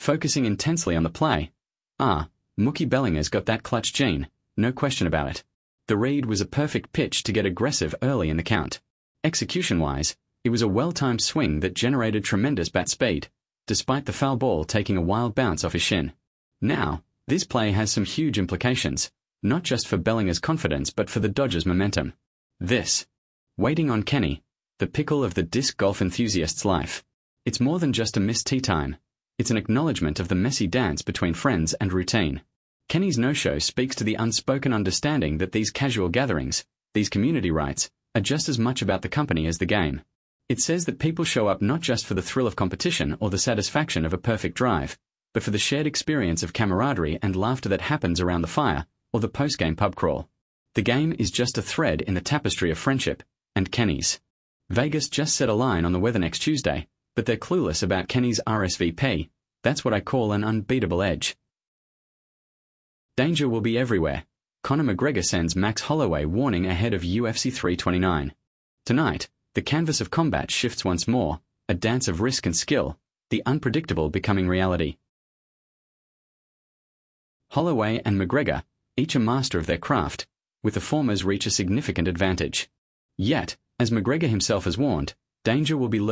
focusing intensely on the play. Mookie Bellinger's got that clutch gene, no question about it. The read was a perfect pitch to get aggressive early in the count. Execution-wise, it was a well-timed swing that generated tremendous bat speed, despite the foul ball taking a wild bounce off his shin. Now, this play has some huge implications, not just for Bellinger's confidence but for the Dodgers' momentum. Waiting on Kenny, the pickle of the disc golf enthusiast's life. It's more than just a missed tee time. It's an acknowledgement of the messy dance between friends and routine. Kenny's no-show speaks to the unspoken understanding that these casual gatherings, these community rites, are just as much about the company as the game. It says that people show up not just for the thrill of competition or the satisfaction of a perfect drive, but for the shared experience of camaraderie and laughter that happens around the fire or the post-game pub crawl. The game is just a thread in the tapestry of friendship, and Kenny's. Vegas just set a line on the weather next Tuesday, but they're clueless about Kenny's RSVP. That's what I call an unbeatable edge. Danger will be everywhere. Conor McGregor sends Max Holloway warning ahead of UFC 329. Tonight, the canvas of combat shifts once more, a dance of risk and skill, the unpredictable becoming reality. Holloway and McGregor, each a master of their craft, with the formers reach a significant advantage. Yet, as McGregor himself has warned, danger will be